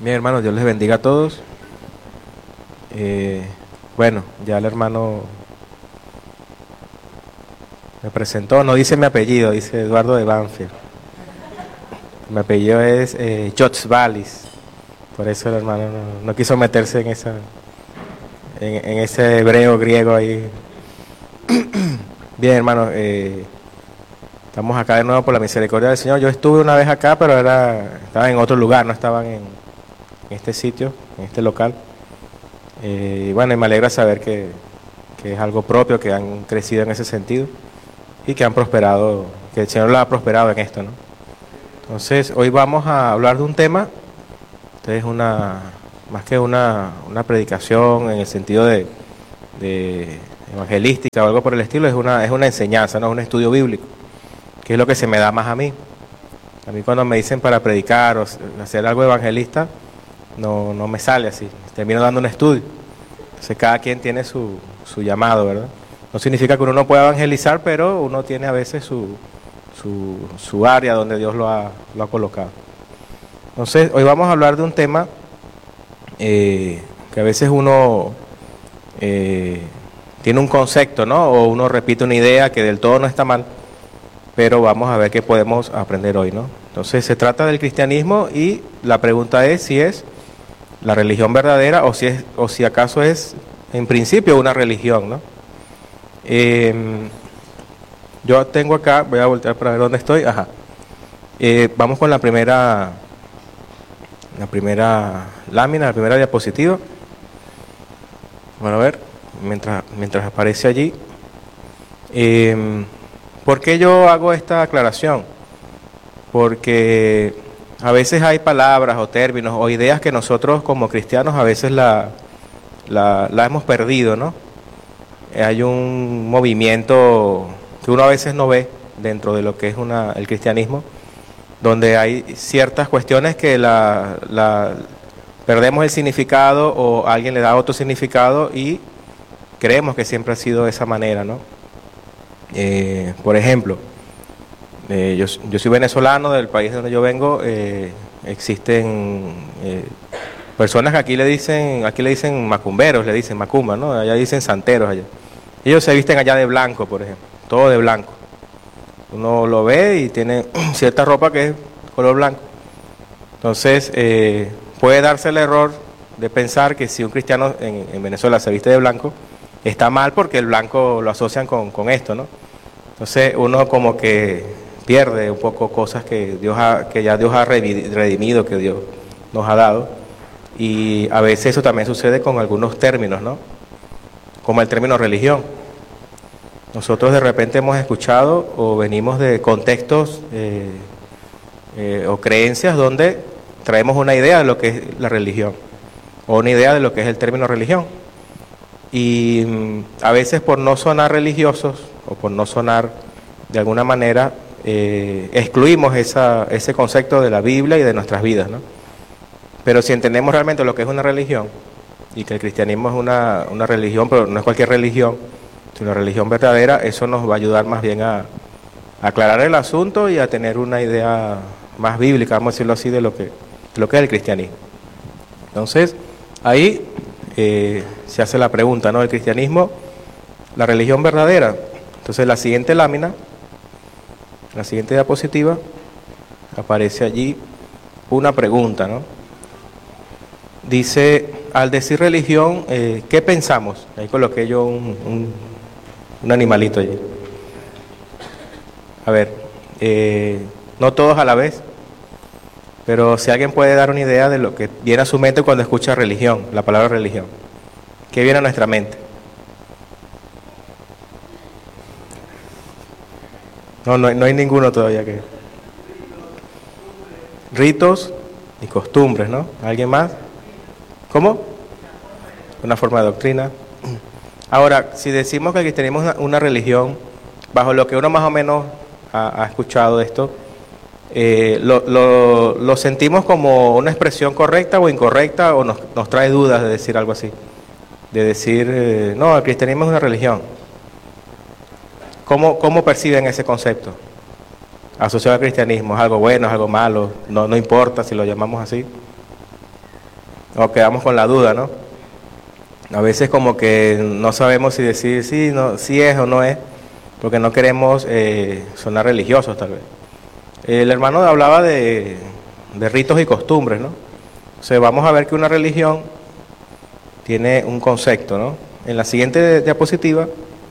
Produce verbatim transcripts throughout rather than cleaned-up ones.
Bien, hermanos, Dios les bendiga a todos. Eh, bueno, ya el hermano me presentó, no dice mi apellido, dice Eduardo de Banfield. Mi apellido es eh, Jotsvalis, por eso el hermano no, no quiso meterse en esa, en, en ese hebreo griego ahí. Bien, hermanos, eh, estamos acá de nuevo por la misericordia del Señor. Yo estuve una vez acá, pero era estaba en otro lugar, no estaban en, en este sitio, en este local. Eh, y bueno, y me alegra saber que, que es algo propio, que han crecido en ese sentido y que han prosperado, que el Señor lo ha prosperado en esto, ¿no? Entonces, hoy vamos a hablar de un tema, entonces una, más que una, una predicación en el sentido de, de evangelística o algo por el estilo, es una, es una enseñanza, no es un estudio bíblico, que es lo que se me da más a mí. A mí cuando me dicen para predicar o hacer algo evangelista, no, no me sale así, termino dando un estudio. Entonces cada quien tiene su, su llamado, ¿verdad? No significa que uno no pueda evangelizar, pero uno tiene a veces su, su, su área donde Dios lo ha, lo ha colocado. Entonces hoy vamos a hablar de un tema eh, que a veces uno eh, tiene un concepto, ¿no? O uno repite una idea que del todo no está mal, pero vamos a ver qué podemos aprender hoy, ¿no? Entonces se trata del cristianismo y la pregunta es si es la religión verdadera o si es o si acaso es en principio una religión, ¿no? Eh, yo tengo acá, voy a voltear para ver dónde estoy. Ajá. Eh, vamos con la primera, la primera lámina, la primera diapositiva. Bueno, a ver, mientras mientras aparece allí. Eh, ¿Por qué yo hago esta aclaración? Porque a veces hay palabras o términos o ideas que nosotros como cristianos a veces la, la, la hemos perdido, ¿no? Hay un movimiento que uno a veces no ve dentro de lo que es una, el cristianismo, donde hay ciertas cuestiones que la, la perdemos el significado o alguien le da otro significado y creemos que siempre ha sido de esa manera, ¿no? Eh, por ejemplo, eh, yo, yo soy venezolano, del país de donde yo vengo, eh, existen eh, personas que aquí le dicen, aquí le dicen macumberos, le dicen macumba, ¿no? Allá dicen santeros allá. Ellos se visten allá de blanco, por ejemplo, todo de blanco. Uno lo ve y tiene cierta ropa que es color blanco. Entonces, eh, puede darse el error de pensar que si un cristiano en, en Venezuela se viste de blanco, está mal porque el blanco lo asocian con, con esto, ¿no? Entonces uno como que pierde un poco cosas que Dios ha, que ya Dios ha redimido, que Dios nos ha dado. Y a veces eso también sucede con algunos términos, ¿no? Como el término religión. Nosotros de repente hemos escuchado o venimos de contextos eh, eh, o creencias donde traemos una idea de lo que es la religión o una idea de lo que es el término religión. Y a veces por no sonar religiosos o por no sonar de alguna manera eh, excluimos esa, ese concepto de la Biblia y de nuestras vidas, ¿no? Pero si entendemos realmente lo que es una religión y que el cristianismo es una, una religión, pero no es cualquier religión, sino una religión verdadera, eso nos va a ayudar más bien a, a aclarar el asunto y a tener una idea más bíblica, vamos a decirlo así, de lo que, de lo que es el cristianismo. Entonces, ahí Eh, se hace la pregunta, ¿no? El cristianismo, la religión verdadera. Entonces la siguiente lámina, la siguiente diapositiva, aparece allí una pregunta, ¿no? Dice, al decir religión, eh, ¿qué pensamos? Ahí coloqué yo un, un, un animalito allí. A ver, eh, no todos a la vez, pero si alguien puede dar una idea de lo que viene a su mente cuando escucha religión, la palabra religión, ¿qué viene a nuestra mente? No, no, no hay ninguno todavía que... Ritos y costumbres, ¿no? ¿Alguien más? ¿Cómo? Una forma de doctrina. Ahora, si decimos que tenemos una, una religión, bajo lo que uno más o menos ha, ha escuchado de esto, Eh, lo, lo, ¿lo sentimos como una expresión correcta o incorrecta o nos, nos trae dudas de decir algo así? De decir, eh, no, el cristianismo es una religión. ¿Cómo, cómo perciben ese concepto? Asociado al cristianismo, ¿es algo bueno, es algo malo? No, no importa si lo llamamos así. o quedamos con la duda, ¿no? A veces como que no sabemos si decir sí, no, si es o no es, porque no queremos eh, sonar religiosos tal vez. El hermano hablaba de, de ritos y costumbres, ¿no? O sea, vamos a ver que una religión tiene un concepto, ¿no? En la siguiente diapositiva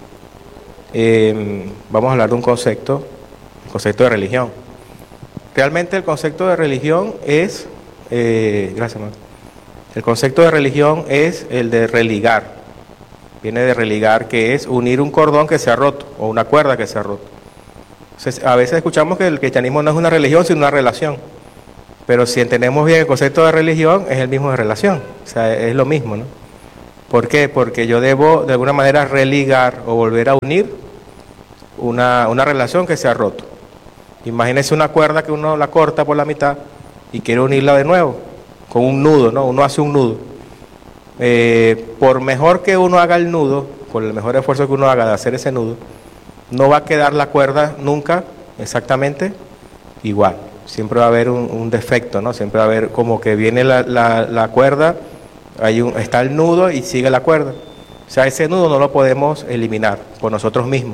eh, vamos a hablar de un concepto, el concepto de religión. Realmente el concepto de religión es, eh, gracias, Marco. El concepto de religión es el de religar. Viene de religar, que es unir un cordón que se ha roto o una cuerda que se ha roto. Entonces, a veces escuchamos que el cristianismo no es una religión, sino una relación. Pero si entendemos bien el concepto de religión, es el mismo de relación. O sea, es lo mismo, ¿no? ¿Por qué? Porque yo debo, de alguna manera, religar o volver a unir una, una relación que se ha roto. Imagínense una cuerda que uno la corta por la mitad y quiere unirla de nuevo, con un nudo, ¿no? Uno hace un nudo. Eh, por mejor que uno haga el nudo, por el mejor esfuerzo que uno haga de hacer ese nudo, no va a quedar la cuerda nunca exactamente igual. Siempre va a haber un, un defecto, ¿no? Siempre va a haber como que viene la, la, la cuerda, hay un, está el nudo y sigue la cuerda. O sea, ese nudo no lo podemos eliminar por nosotros mismos.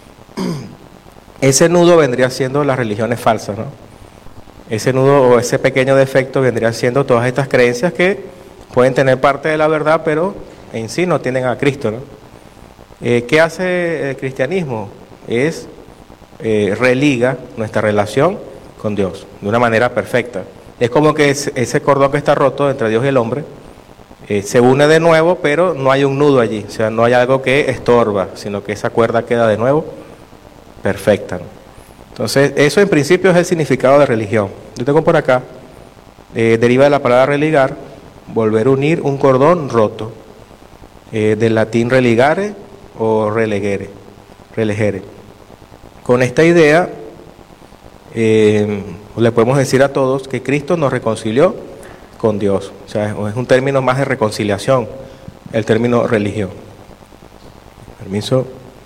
Ese nudo vendría siendo las religiones falsas, ¿no? Ese nudo o ese pequeño defecto vendría siendo todas estas creencias que pueden tener parte de la verdad, pero en sí no tienen a Cristo, ¿no? Eh, ¿Qué hace el cristianismo? Es eh, religa nuestra relación con Dios de una manera perfecta. Es como que ese, ese cordón que está roto entre Dios y el hombre eh, se une de nuevo, pero no hay un nudo allí, o sea, no hay algo que estorba, sino que esa cuerda queda de nuevo perfecta, ¿no? Entonces, eso en principio es el significado de religión. Yo tengo por acá, eh, deriva de la palabra religar, volver a unir un cordón roto, eh, del latín religare o relegere, relegere. Con esta idea, eh, le podemos decir a todos que Cristo nos reconcilió con Dios. O sea, es un término más de reconciliación, el término religión. Permiso.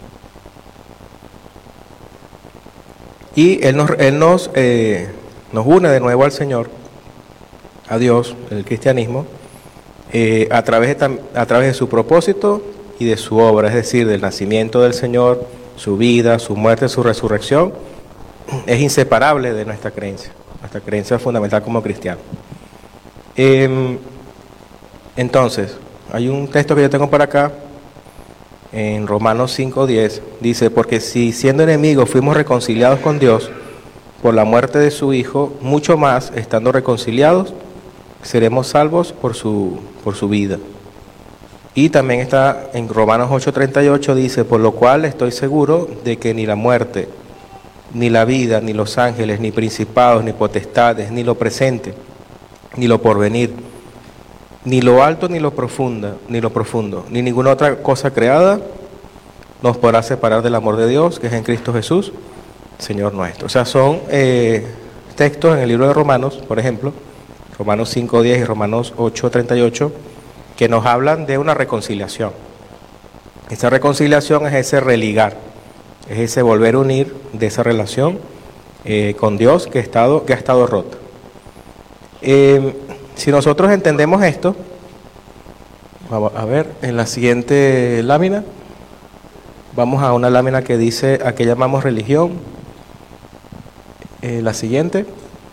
Y Él nos, él nos, eh, nos une de nuevo al Señor, a Dios, el cristianismo, eh, a, través de, a través de su propósito y de su obra, es decir, del nacimiento del Señor, su vida, su muerte, su resurrección, es inseparable de nuestra creencia, nuestra creencia fundamental como cristianos. Eh, entonces, hay un texto que yo tengo por acá, en Romanos cinco diez, dice, porque si siendo enemigos fuimos reconciliados con Dios por la muerte de su Hijo, mucho más, estando reconciliados, seremos salvos por su, por su vida. Y también está en Romanos ocho treinta y ocho, dice, por lo cual estoy seguro de que ni la muerte, ni la vida, ni los ángeles, ni principados, ni potestades, ni lo presente, ni lo porvenir, ni lo alto, ni lo profundo, ni lo profundo, ni ninguna otra cosa creada nos podrá separar del amor de Dios, que es en Cristo Jesús, Señor nuestro. O sea, son eh, textos en el libro de Romanos, por ejemplo, Romanos cinco diez y Romanos ocho treinta y ocho, que nos hablan de una reconciliación. Esa reconciliación es ese religar, es ese volver a unir de esa relación eh, con Dios que ha estado, que ha estado rota. Eh, Si nosotros entendemos esto, vamos a ver, en la siguiente lámina, vamos a una lámina que dice, a qué llamamos religión, eh, la siguiente.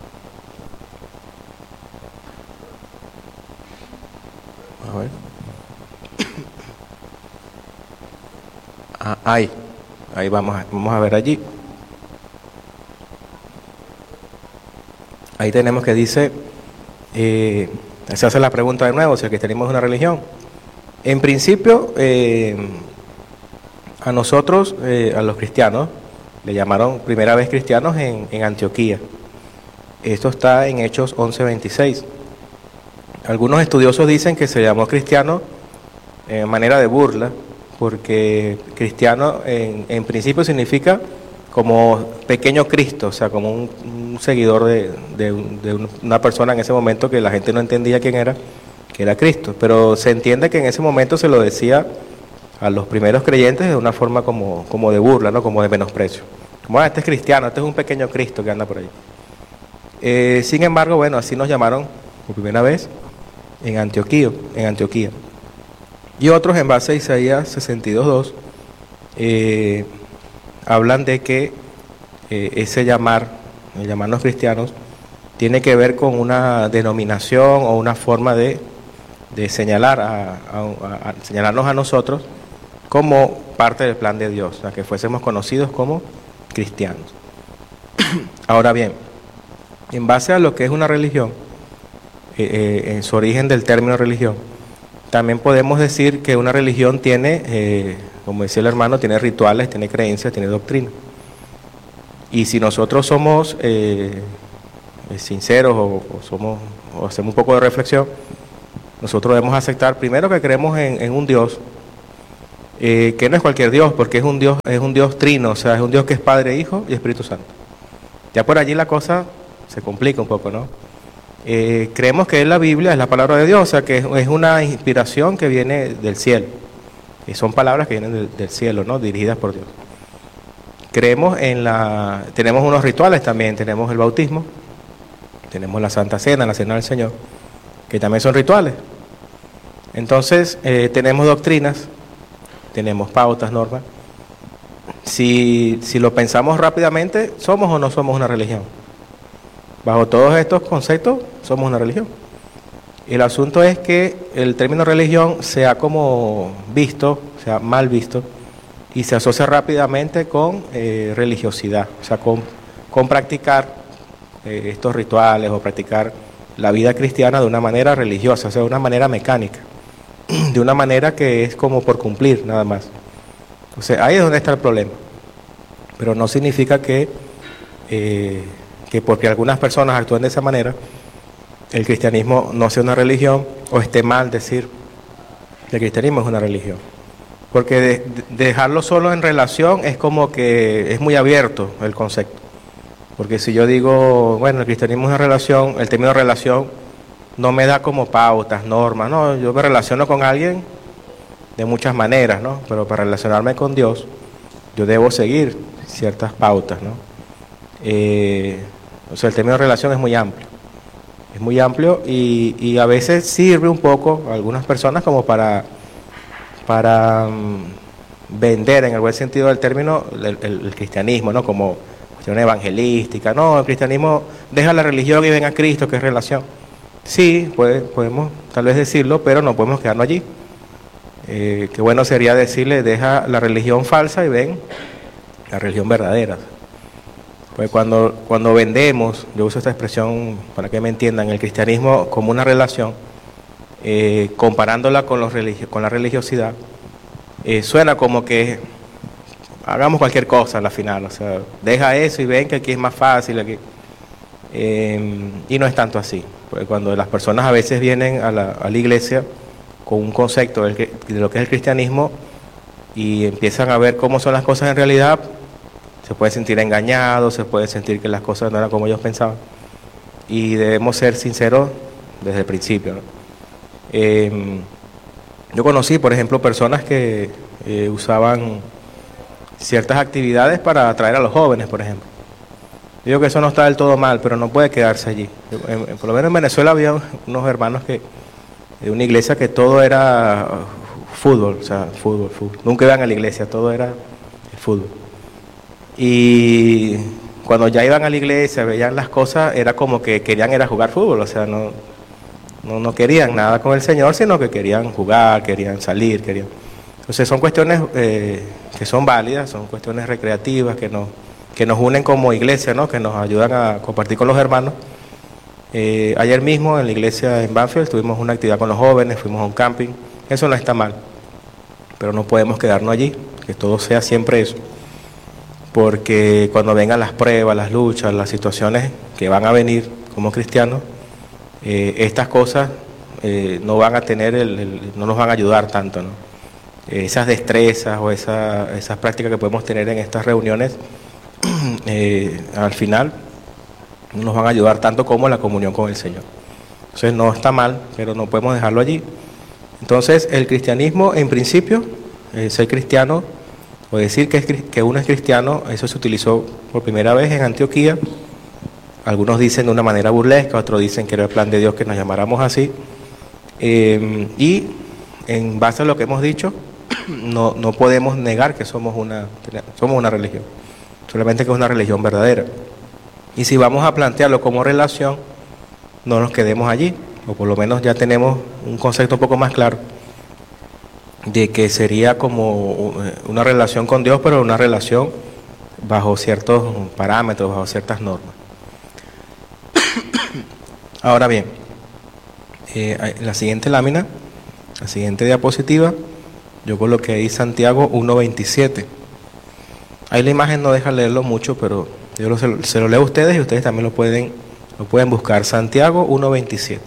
A ver. Ah, ahí, ahí vamos a, vamos a ver allí. Ahí tenemos que dice... Eh, se hace la pregunta de nuevo, si el cristianismo es una religión. En principio, eh, a nosotros, eh, a los cristianos, le llamaron primera vez cristianos en, en Antioquía. Esto está en Hechos once veintiséis. Algunos estudiosos dicen que se llamó cristiano en manera de burla, porque cristiano en, en principio significa como pequeño Cristo, o sea, como un, un seguidor de, de, de una persona en ese momento que la gente no entendía quién era, que era Cristo. Pero se entiende que en ese momento se lo decía a los primeros creyentes de una forma como, como de burla, ¿no? Como de menosprecio. Como, ah, este es cristiano, este es un pequeño Cristo que anda por ahí. Eh, sin embargo, bueno, así nos llamaron por primera vez en Antioquía, en Antioquía. Y otros en base a Isaías sesenta y dos dos eh, hablan de que eh, ese llamar, el llamarnos cristianos, tiene que ver con una denominación o una forma de, de señalar a, a, a señalarnos a nosotros como parte del plan de Dios, o sea, que fuésemos conocidos como cristianos. Ahora bien, en base a lo que es una religión, eh, eh, en su origen del término religión, también podemos decir que una religión tiene, eh, como decía el hermano, tiene rituales, tiene creencias, tiene doctrina. Y si nosotros somos eh, sinceros o, o, somos, o hacemos un poco de reflexión, nosotros debemos aceptar primero que creemos en, en un Dios, eh, que no es cualquier Dios, porque es un Dios, es un Dios trino, o sea, es un Dios que es Padre, Hijo y Espíritu Santo. Ya por allí la cosa se complica un poco, ¿no? Eh, creemos que la Biblia es la palabra de Dios, o sea, que es, es una inspiración que viene del cielo, y son palabras que vienen del, del cielo, ¿no? Dirigidas por Dios. Creemos en la, tenemos unos rituales también, tenemos el bautismo, tenemos la Santa Cena, la Cena del Señor, que también son rituales. Entonces, eh, tenemos doctrinas, tenemos pautas, normas. Si, si lo pensamos rápidamente, ¿somos o no somos una religión? Bajo todos estos conceptos, somos una religión. El asunto es que el término religión se ha como visto, se ha mal visto, y se asocia rápidamente con eh, religiosidad, o sea, con, con practicar eh, estos rituales o practicar la vida cristiana de una manera religiosa, o sea, de una manera mecánica, de una manera que es como por cumplir nada más. O sea, ahí es donde está el problema. Pero no significa que, eh, que porque algunas personas actúen de esa manera, el cristianismo no sea una religión, o esté mal decir que el cristianismo es una religión. Porque de, de dejarlo solo en relación es como que es muy abierto el concepto. Porque si yo digo, bueno, el cristianismo es una relación, el término relación no me da como pautas, normas, no, yo me relaciono con alguien de muchas maneras, ¿no? Pero para relacionarme con Dios, yo debo seguir ciertas pautas, ¿no? Eh, o sea, el término relación es muy amplio, es muy amplio y, y a veces sirve un poco a algunas personas como para, para um, vender, en el buen sentido del término, el, el, el cristianismo, ¿no? Como cuestión evangelística, no, el cristianismo deja la religión y ven a Cristo, que es relación. Sí, puede, podemos tal vez decirlo, pero no podemos quedarnos allí. Eh, qué bueno sería decirle, deja la religión falsa y ven la religión verdadera. Pues cuando, cuando vendemos, yo uso esta expresión para que me entiendan, el cristianismo como una relación, eh, comparándola con, los religio, con la religiosidad, eh, suena como que hagamos cualquier cosa a la final, o sea, deja eso y ven que aquí es más fácil, aquí. Eh, y no es tanto así, porque cuando las personas a veces vienen a la, a la iglesia con un concepto de lo que es el cristianismo y empiezan a ver cómo son las cosas en realidad, se puede sentir engañado, se puede sentir que las cosas no eran como ellos pensaban, y debemos ser sinceros desde el principio, ¿no? Eh, yo conocí, por ejemplo, personas que eh, usaban ciertas actividades para atraer a los jóvenes, por ejemplo. Digo que eso no está del todo mal, pero no puede quedarse allí. En, en, por lo menos en Venezuela había unos hermanos que de una iglesia que todo era fútbol, o sea, fútbol, fútbol. Nunca iban a la iglesia, todo era el fútbol. Y cuando ya iban a la iglesia, veían las cosas, era como que querían era jugar fútbol, o sea, no, no, no querían nada con el Señor, sino que querían jugar, querían salir, querían... Entonces son cuestiones eh, que son válidas, son cuestiones recreativas que nos, que nos unen como iglesia, ¿no? Que nos ayudan a compartir con los hermanos. Eh, ayer mismo en la iglesia en Banfield tuvimos una actividad con los jóvenes, fuimos a un camping, eso no está mal, pero no podemos quedarnos allí, que todo sea siempre eso, porque cuando vengan las pruebas, las luchas, las situaciones que van a venir como cristianos, eh, estas cosas eh, no van a tener, el, el, no nos van a ayudar tanto, ¿no? Eh, esas destrezas o esa, esas prácticas que podemos tener en estas reuniones, eh, al final no nos van a ayudar tanto como la comunión con el Señor. Entonces no está mal, pero no podemos dejarlo allí. Entonces el cristianismo, en principio, eh, ser cristiano o decir que, es, que uno es cristiano, eso se utilizó por primera vez en Antioquía. Algunos dicen de una manera burlesca, otros dicen que era el plan de Dios que nos llamáramos así. Eh, y en base a lo que hemos dicho, no, no podemos negar que somos una, somos una religión, solamente que es una religión verdadera. Y si vamos a plantearlo como relación, no nos quedemos allí, o por lo menos ya tenemos un concepto un poco más claro de que sería como una relación con Dios, pero una relación bajo ciertos parámetros, bajo ciertas normas. Ahora bien, eh, en la siguiente lámina, la siguiente diapositiva, yo coloqué ahí Santiago uno veintisiete. Ahí la imagen no deja leerlo mucho, pero yo lo, se, se lo leo a ustedes y ustedes también lo pueden, lo pueden buscar. Santiago uno veintisiete.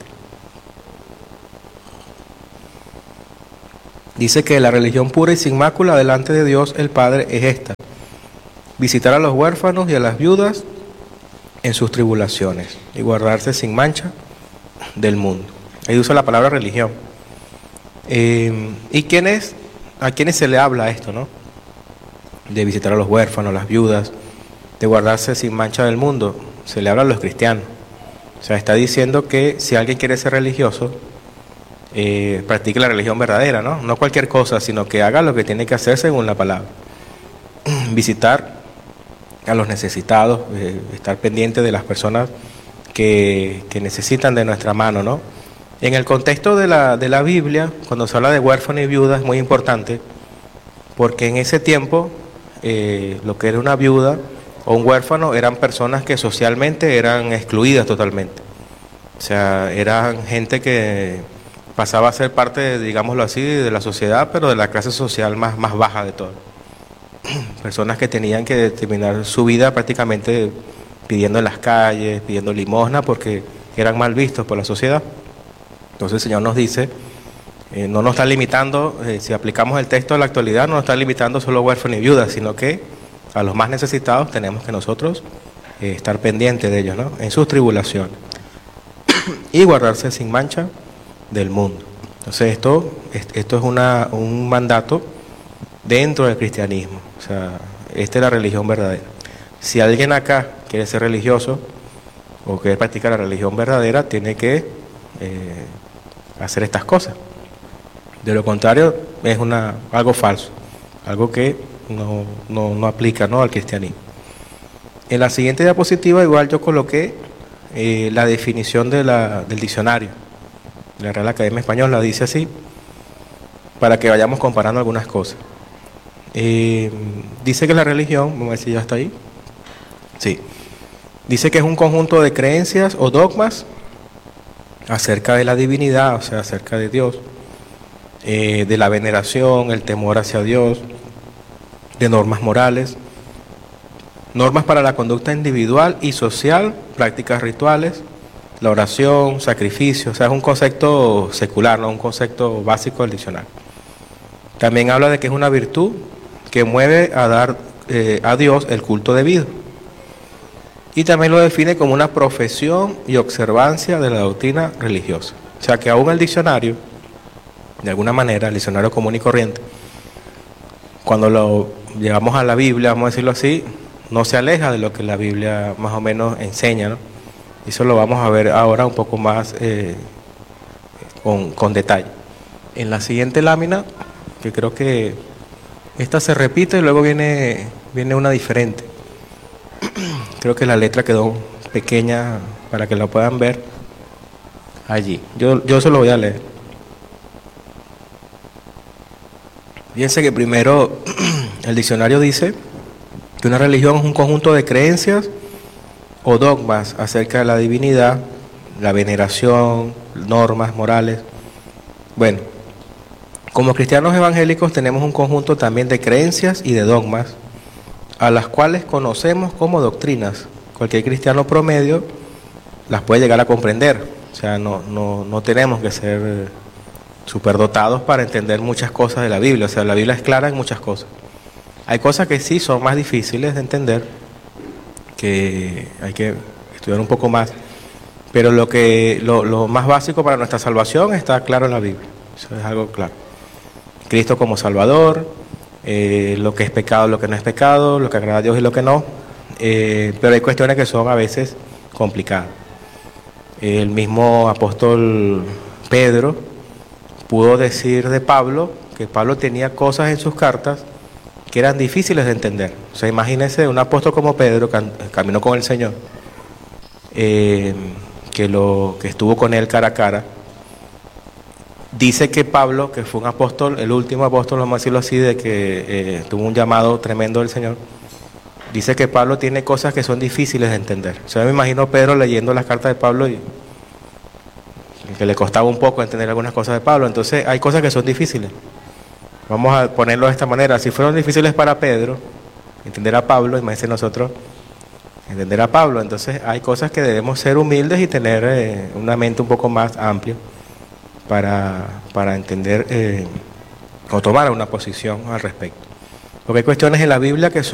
Dice que la religión pura y sin mácula delante de Dios el Padre es esta: visitar a los huérfanos y a las viudas en sus tribulaciones y guardarse sin mancha del mundo. Ahí usa la palabra religión. Eh, ¿Y quién es, a quiénes se le habla esto, no? De visitar a los huérfanos, las viudas, de guardarse sin mancha del mundo. Se le habla a los cristianos. O sea, está diciendo que si alguien quiere ser religioso, eh, practique la religión verdadera, ¿no? No cualquier cosa, sino que haga lo que tiene que hacer según la palabra. Visitar a los necesitados, eh, estar pendiente de las personas que, que necesitan de nuestra mano, ¿no? En el contexto de la, de la Biblia, cuando se habla de huérfanos y viudas, es muy importante, porque en ese tiempo, eh, lo que era una viuda o un huérfano eran personas que socialmente eran excluidas totalmente. O sea, eran gente que pasaba a ser parte, de, digámoslo así, de la sociedad, pero de la clase social más, más baja de todo. Personas que tenían que terminar su vida prácticamente pidiendo en las calles, pidiendo limosna, porque eran mal vistos por la sociedad. Entonces el Señor nos dice, eh, no nos está limitando, eh, si aplicamos el texto a la actualidad, no nos está limitando solo a huérfanos y viudas, sino que a los más necesitados tenemos que nosotros eh, estar pendientes de ellos, ¿no? En sus tribulaciones. Y guardarse sin mancha del mundo. Entonces esto, esto es una, un mandato dentro del cristianismo. O sea, esta es la religión verdadera. Si alguien acá quiere ser religioso o quiere practicar la religión verdadera, tiene que eh, hacer estas cosas. De lo contrario, es una, algo falso, algo que no, no, no aplica, ¿no?, al cristianismo. En la siguiente diapositiva igual yo coloqué eh, la definición de la, del diccionario. La Real Academia Española dice así, para que vayamos comparando algunas cosas. Eh, dice que la religión, vamos a ver si ya está ahí. Sí. Dice que es un conjunto de creencias o dogmas acerca de la divinidad, o sea, acerca de Dios, eh, de la veneración, el temor hacia Dios, de normas morales, normas para la conducta individual y social, prácticas rituales, la oración, sacrificio. O sea, es un concepto secular, no un concepto básico del diccionario. También habla de que es una virtud que mueve a dar eh, a Dios el culto debido. Y también lo define como una profesión y observancia de la doctrina religiosa. O sea que aún el diccionario, de alguna manera, el diccionario común y corriente, cuando lo llevamos a la Biblia, vamos a decirlo así, no se aleja de lo que la Biblia más o menos enseña, ¿no? Eso lo vamos a ver ahora un poco más eh, con, con detalle. En la siguiente lámina, que creo que esta se repite y luego viene, viene una diferente. Creo que la letra quedó pequeña para que la puedan ver allí. Yo, yo se lo voy a leer. Fíjense que primero el diccionario dice que una religión es un conjunto de creencias o dogmas acerca de la divinidad, la veneración, normas morales. Bueno, como cristianos evangélicos tenemos un conjunto también de creencias y de dogmas a las cuales conocemos como doctrinas. Cualquier cristiano promedio las puede llegar a comprender. O sea, no, no, no tenemos que ser superdotados para entender muchas cosas de la Biblia. O sea, la Biblia es clara en muchas cosas. Hay cosas que sí son más difíciles de entender, que hay que estudiar un poco más, pero lo que lo, lo más básico para nuestra salvación está claro en la Biblia. Eso es algo claro. Cristo como Salvador, eh, lo que es pecado, lo que no es pecado, lo que agrada a Dios y lo que no, eh, pero hay cuestiones que son a veces complicadas. El mismo apóstol Pedro pudo decir de Pablo que Pablo tenía cosas en sus cartas que eran difíciles de entender. O sea, imagínense un apóstol como Pedro, que caminó con el Señor, eh, que, lo, que estuvo con él cara a cara. Dice que Pablo, que fue un apóstol, el último apóstol, vamos a decirlo así, de que eh, tuvo un llamado tremendo del Señor, dice que Pablo tiene cosas que son difíciles de entender. O sea, me imagino a Pedro leyendo las cartas de Pablo y que le costaba un poco entender algunas cosas de Pablo. Entonces hay cosas que son difíciles. Vamos a ponerlo de esta manera. Si fueron difíciles para Pedro entender a Pablo, imagínense nosotros entender a Pablo. Entonces hay cosas que debemos ser humildes y tener eh, una mente un poco más amplia para, para entender eh, o tomar una posición al respecto. Porque hay cuestiones en la Biblia que son